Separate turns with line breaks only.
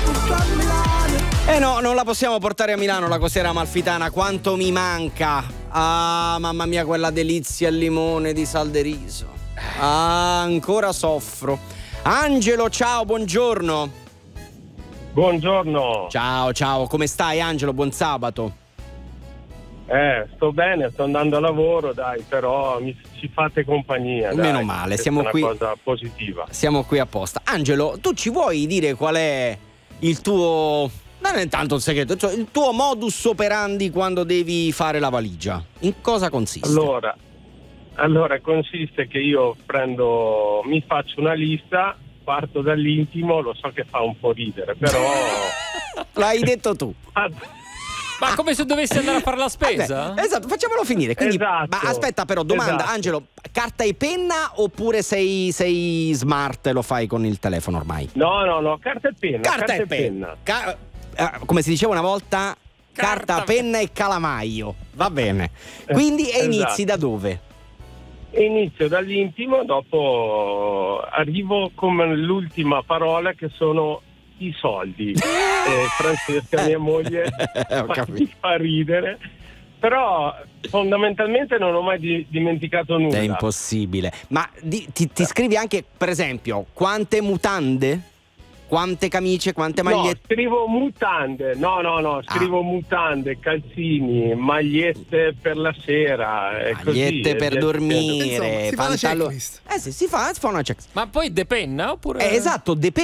Eh no, non la possiamo portare a Milano la Costiera Amalfitana, quanto mi manca. Ah, mamma mia, quella delizia al limone di Salderiso. Ah, ancora soffro. Angelo, ciao, buongiorno.
Buongiorno.
Ciao, come stai Angelo? Buon sabato.
Sto bene, sto andando a lavoro, dai, però ci fate compagnia.
Meno
dai,
male, siamo qui.
È una cosa positiva.
Siamo qui apposta. Angelo, tu ci vuoi dire qual è il tuo... Non è tanto un segreto, cioè il tuo modus operandi quando devi fare la valigia? In cosa consiste?
Allora consiste che io mi faccio una lista, parto dall'intimo, lo so che fa un po' ridere, però...
L'hai detto tu.
Ma come se dovessi andare a fare la spesa?
Vabbè, esatto, facciamolo finire. Quindi,
Esatto,
ma aspetta però, domanda,
esatto.
Angelo, carta e penna oppure sei smart e lo fai con il telefono ormai?
No, carta e penna.
Carta e penna. Come si diceva una volta, carta, penna e calamaio. Va bene. Quindi e inizi
Esatto.
da dove?
Inizio dall'intimo, dopo arrivo con l'ultima parola che sono i soldi. Francesca, mia moglie, mi fa ridere, però fondamentalmente non ho mai dimenticato nulla.
È impossibile. Ma ti scrivi anche, per esempio, quante mutande? Quante camicie, quante magliette?
No, scrivo mutande. Scrivo mutande, calzini, magliette per la sera.
Magliette per dormire,
Insomma, si fa una checklist.
Sì, si fa una checklist.
Ma poi depenna oppure?
Esatto,